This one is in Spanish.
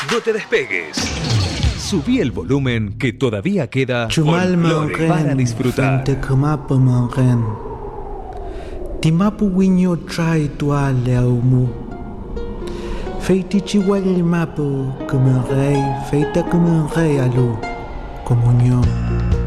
No te despegues. Subí el volumen que todavía queda Chumal folclore para disfrutar. Timapu wiño trae tuale aumu. Feiti chihuahua mapu como rey, feita como un rey alu, comunión.